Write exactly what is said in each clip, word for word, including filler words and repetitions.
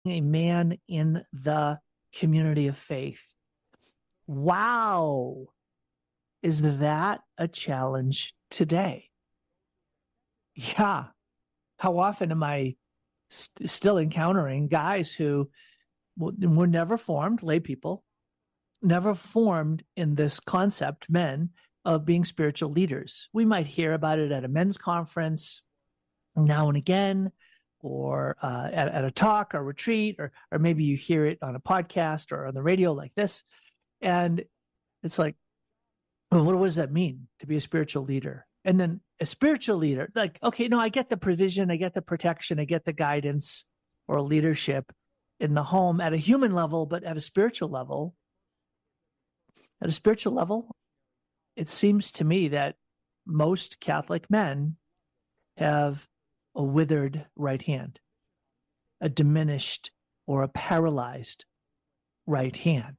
a man in the community of faith. Wow. Is that a challenge today? Yeah. How often am I st- still encountering guys who were never formed, lay people, never formed in this concept, men, of being spiritual leaders? We might hear about it at a men's conference now and again, or uh, at, at a talk or retreat, or or maybe you hear it on a podcast or on the radio like this. And it's like, well, what does that mean to be a spiritual leader? And then a spiritual leader, like, okay, no, I get the provision, I get the protection, I get the guidance or leadership in the home at a human level, but at a spiritual level, at a spiritual level, it seems to me that most Catholic men have a withered right hand, a diminished or a paralyzed right hand.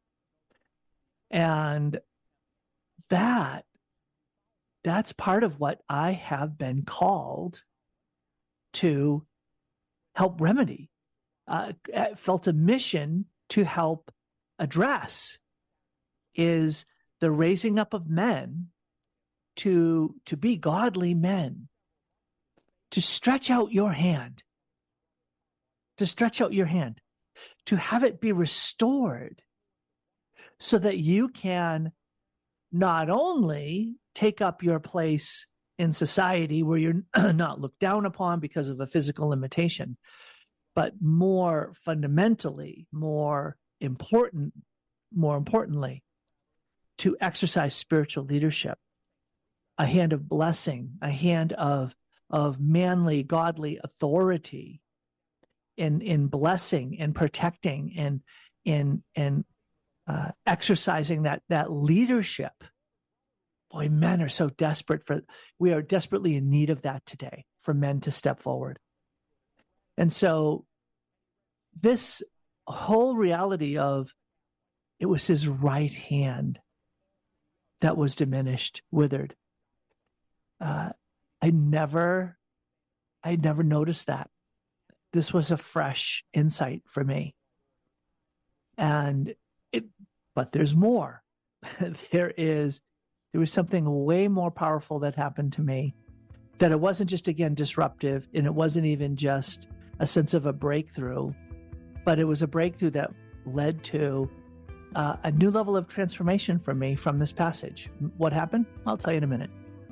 And that, that's part of what I have been called to help remedy. Uh, I felt a mission to help address is the raising up of men to, to be godly men, to stretch out your hand, to stretch out your hand, to have it be restored so that you can not only take up your place in society where you're not looked down upon because of a physical limitation, but more fundamentally, more important, more importantly, to exercise spiritual leadership, a hand of blessing, a hand of, of manly, godly authority in, in blessing and protecting and in, in uh, exercising that, that leadership. Boy, men are so desperate for, we are desperately in need of that today, for men to step forward. And so this whole reality of it was his right hand that was diminished, withered. Uh, I never, I never noticed that. This was a fresh insight for me. And it, but there's more. there is, there was something way more powerful that happened to me, that it wasn't just, again, disruptive, and it wasn't even just a sense of a breakthrough, but it was a breakthrough that led to uh, a new level of transformation for me from this passage. What happened? I'll tell you in a minute.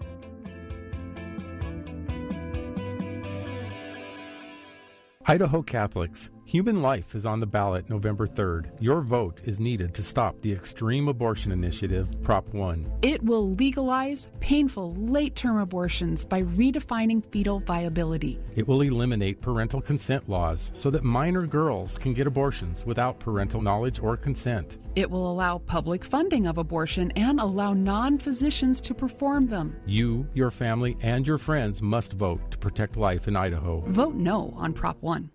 Idaho Catholics, human life is on the ballot November third. Your vote is needed to stop the Extreme Abortion Initiative, Prop one. It will legalize painful late-term abortions by redefining fetal viability. It will eliminate parental consent laws so that minor girls can get abortions without parental knowledge or consent. It will allow public funding of abortion and allow non-physicians to perform them. You, your family, and your friends must vote to protect life in Idaho. Vote no on Prop one.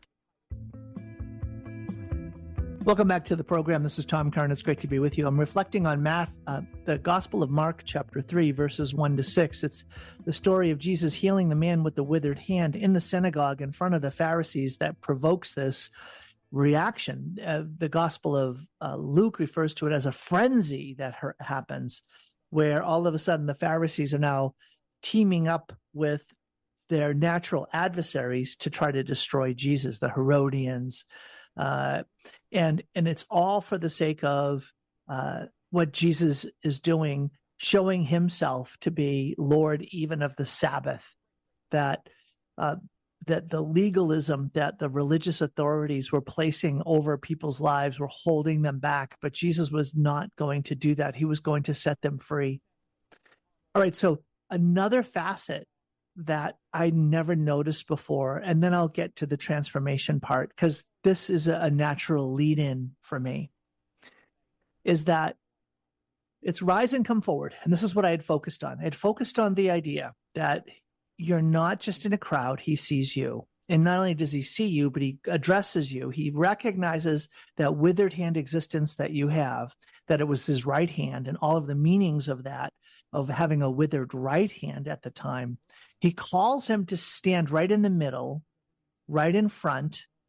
Welcome back to the program. This is Tom Curran. It's great to be with you. I'm reflecting on Math, uh, the Gospel of Mark, chapter three, verses one to six. It's the story of Jesus healing the man with the withered hand in the synagogue in front of the Pharisees that provokes this reaction. Uh, the Gospel of uh, Luke refers to it as a frenzy that her- happens, where all of a sudden the Pharisees are now teaming up with their natural adversaries to try to destroy Jesus, the Herodians. Uh, and and it's all for the sake of uh, what Jesus is doing, showing himself to be Lord even of the Sabbath, that uh, that the legalism that the religious authorities were placing over people's lives were holding them back. But Jesus was not going to do that. He was going to set them free. All right, so another facet that I never noticed before, and then I'll get to the transformation part, because this is a natural lead-in for me, is that it's rise and come forward. And this is what I had focused on. I had focused on the idea that you're not just in a crowd, he sees you. And not only does he see you, but he addresses you. He recognizes that withered hand existence that you have, that it was his right hand, and all of the meanings of that, of having a withered right hand at the time. He calls him to stand right in the middle, right in front,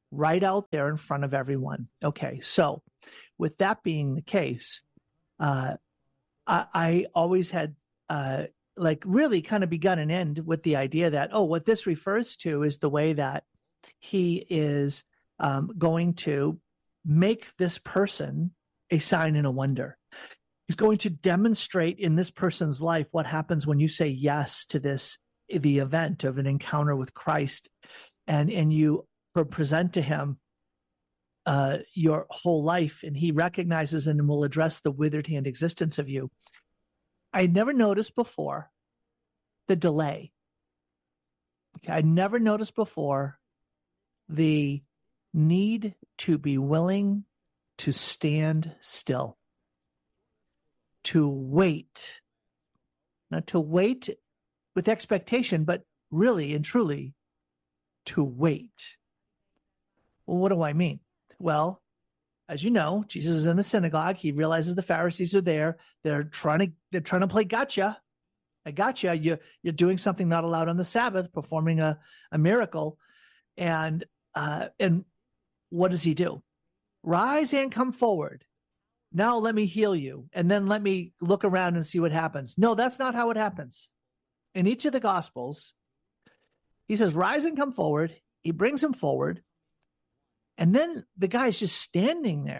right out there in front of everyone. Okay, so with that being the case, uh, I, I always had uh, like really kind of begun and end with the idea that, oh, what this refers to is the way that he is um, going to make this person a sign and a wonder. He's going to demonstrate in this person's life what happens when you say yes to this, the event of an encounter with Christ, and, and you present to him uh, your whole life, and he recognizes and will address the withered hand existence of you. I never noticed before the delay. Okay, I never noticed before the need to be willing to stand still, to wait, not to wait with expectation, but really and truly to wait. Well, what do I mean? Well, as you know, Jesus is in the synagogue. He realizes the Pharisees are there. They're trying to they're trying to play gotcha. I gotcha. You you're doing something not allowed on the Sabbath, performing a, a miracle, and uh, and what does he do? Rise and come forward. Now let me heal you, and then let me look around and see what happens. No, that's not how it happens. In each of the Gospels, he says, rise and come forward. He brings him forward. And then the guy's just standing there.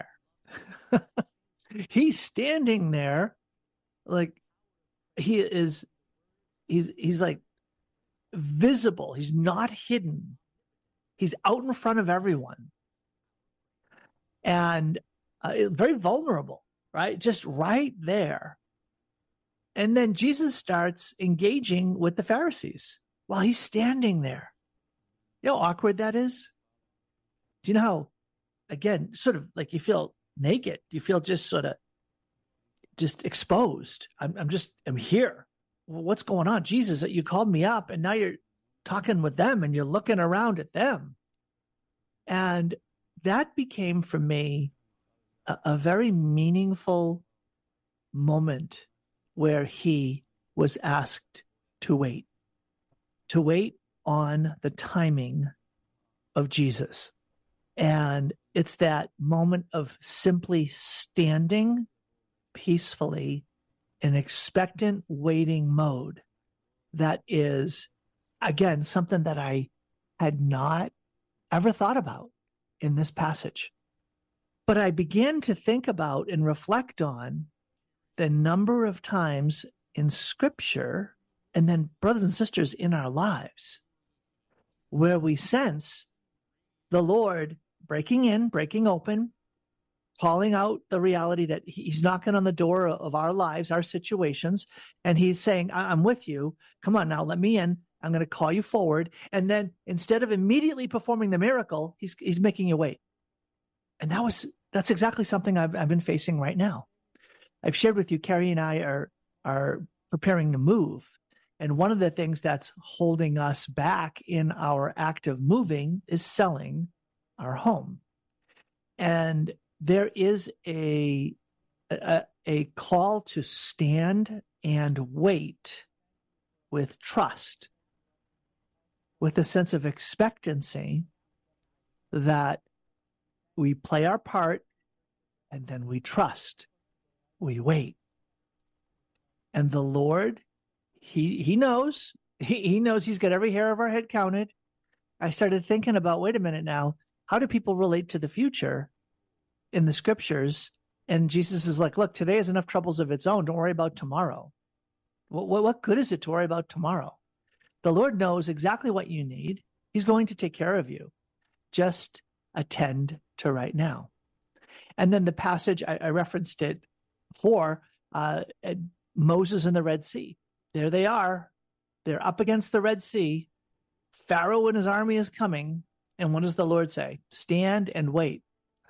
He's standing there like he is, he's, he's like visible. He's not hidden. He's out in front of everyone. And uh, very vulnerable, right? Just right there. And then Jesus starts engaging with the Pharisees while he's standing there. You know how awkward that is? Do you know how, again, sort of like you feel naked? You feel just sort of just exposed. I'm, I'm just, I'm here. Well, what's going on? Jesus, you called me up and now you're talking with them and you're looking around at them. And that became for me a, a very meaningful moment where he was asked to wait, to wait on the timing of Jesus. And it's that moment of simply standing peacefully in expectant waiting mode that is, again, something that I had not ever thought about in this passage. But I began to think about and reflect on the number of times in Scripture, and then brothers and sisters in our lives, where we sense the Lord breaking in, breaking open, calling out the reality that he's knocking on the door of our lives, our situations, and he's saying, I'm with you. Come on now, let me in. I'm going to call you forward. And then instead of immediately performing the miracle, he's he's making you wait. And that was that's exactly something I've I've been facing right now. I've shared with you, Carrie and I are are preparing to move. And one of the things that's holding us back in our act of moving is selling our home. And there is a, a, a call to stand and wait with trust, with a sense of expectancy that we play our part and then we trust, we wait. And the Lord, he, he knows, he, he knows he's got every hair of our head counted. I started thinking about, wait a minute now, how do people relate to the future in the Scriptures? And Jesus is like, look, today has enough troubles of its own. Don't worry about tomorrow. What, what, what good is it to worry about tomorrow? The Lord knows exactly what you need. He's going to take care of you. Just attend to right now. And then the passage, I, I referenced it before, uh, Moses and the Red Sea. There they are. They're up against the Red Sea. Pharaoh and his army is coming. And what does the Lord say? Stand and wait.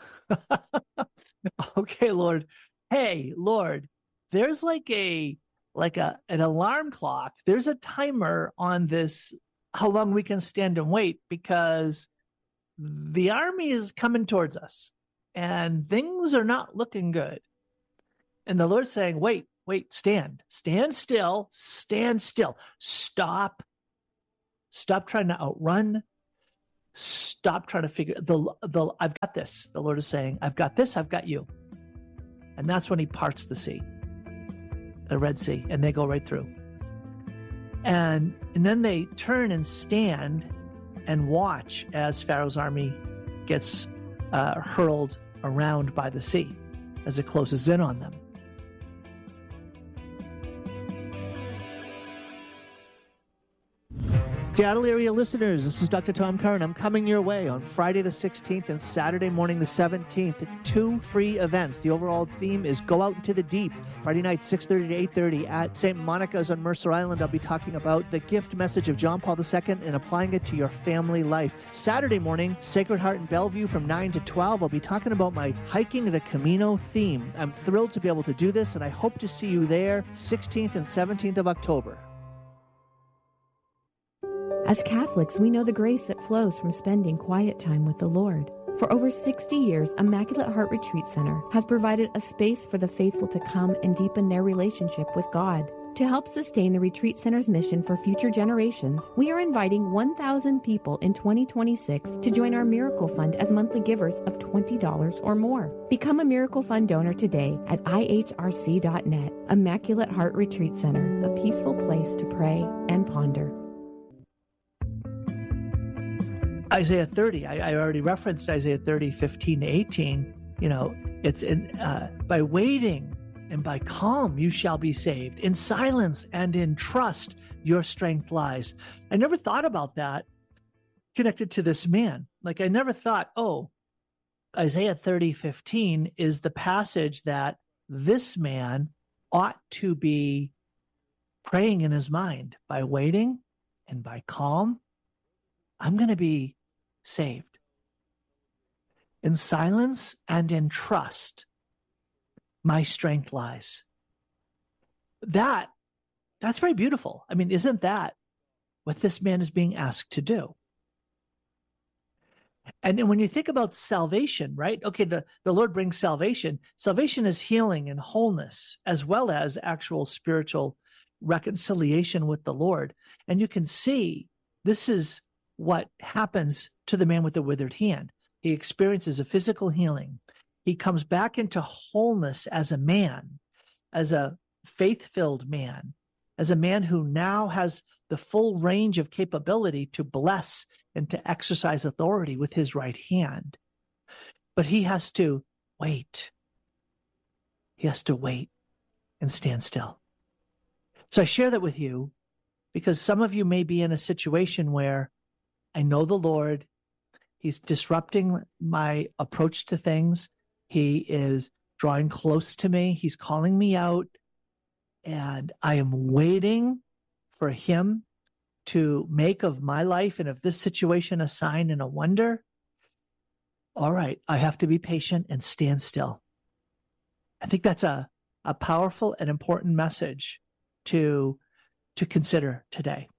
Okay, Lord. Hey, Lord, there's like a like a an alarm clock. There's a timer on this, how long we can stand and wait, because the army is coming towards us and things are not looking good. And the Lord's saying, wait, wait, stand, stand still, stand still. Stop. Stop trying to outrun. Stop trying to figure the the. I've got this. The Lord is saying, "I've got this. I've got you." And that's when he parts the sea, the Red Sea, and they go right through. And and then they turn and stand and watch as Pharaoh's army gets uh, hurled around by the sea as it closes in on them. Seattle area listeners, this is Doctor Tom Curran. I'm coming your way on Friday the sixteenth and Saturday morning the seventeenth. Two free events. The overall theme is Go Out into the Deep. Friday night, six thirty to eight thirty at Saint Monica's on Mercer Island. I'll be talking about the gift message of John Paul the Second and applying it to your family life. Saturday morning, Sacred Heart in Bellevue from nine to twelve. I'll be talking about my Hiking the Camino theme. I'm thrilled to be able to do this, and I hope to see you there sixteenth and seventeenth of October. As Catholics, we know the grace that flows from spending quiet time with the Lord. For over sixty years, Immaculate Heart Retreat Center has provided a space for the faithful to come and deepen their relationship with God. To help sustain the Retreat Center's mission for future generations, we are inviting one thousand people in twenty twenty-six to join our Miracle Fund as monthly givers of twenty dollars or more. Become a Miracle Fund donor today at I H R C dot net. Immaculate Heart Retreat Center, a peaceful place to pray and ponder. Isaiah thirty, I, I already referenced Isaiah thirty, fifteen to eighteen. You know, it's in, uh, by waiting and by calm you shall be saved. In silence and in trust your strength lies. I never thought about that connected to this man. Like I never thought, oh, Isaiah thirty, fifteen is the passage that this man ought to be praying in his mind. By waiting and by calm, I'm going to be saved. In silence and in trust, my strength lies. That, that's very beautiful. I mean, isn't that what this man is being asked to do? And then when you think about salvation, right? Okay, the, the Lord brings salvation. Salvation is healing and wholeness, as well as actual spiritual reconciliation with the Lord. And you can see this is what happens to the man with the withered hand. He experiences a physical healing. He comes back into wholeness as a man, as a faith-filled man, as a man who now has the full range of capability to bless and to exercise authority with his right hand. But he has to wait. He has to wait and stand still. So I share that with you because some of you may be in a situation where I know the Lord, he's disrupting my approach to things. He is drawing close to me. He's calling me out. And I am waiting for him to make of my life and of this situation a sign and a wonder. All right, I have to be patient and stand still. I think that's a, a powerful and important message to, to consider today.